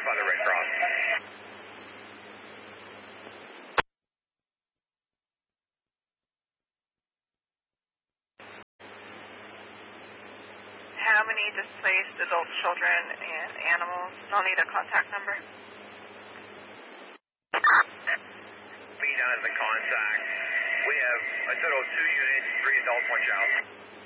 notify the Red Cross. How many displaced adult children and animals? I'll need a contact number. Be down at the contact. We have a total of 2 units, 3 adults, 1 child.